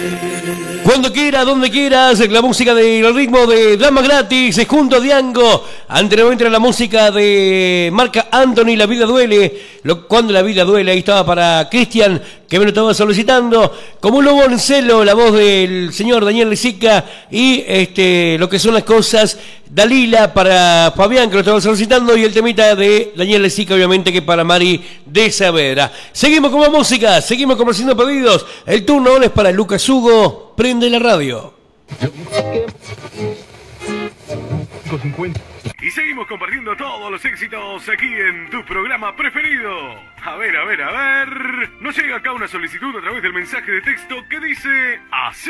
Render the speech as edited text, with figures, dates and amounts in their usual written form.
Cuando quiera, donde quieras, la música del ritmo de Dama Gratis, junto a Diango. Anteriormente era la música de Marc Anthony, La Vida Duele. Cuando la vida duele, ahí estaba para Cristian, que me lo estaba solicitando. Como un lobo en celo, la voz del señor Daniel Lezica. Y lo que son las cosas, Dalila para Fabián, que lo estaba solicitando. Y el temita de Daniel Lezica, obviamente, que para Mari de Saavedra. Seguimos con más música, seguimos complaciendo pedidos. El turno ahora es para Lucas Hugo. Prende la radio. Y seguimos compartiendo todos los éxitos aquí en tu programa preferido. A ver. Nos llega acá una solicitud a través del mensaje de texto que dice así.